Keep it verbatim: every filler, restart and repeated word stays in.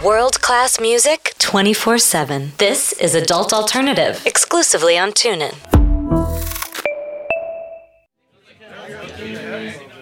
World-class music twenty-four seven. This is Adult Alternative, exclusively on TuneIn.